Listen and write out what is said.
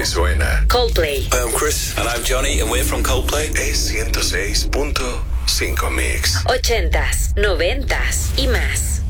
Si suena Coldplay. Hi, I'm Chris. And I'm Johnny, and we're from Coldplay. es 106.5 Mix. 80s, 90s y más.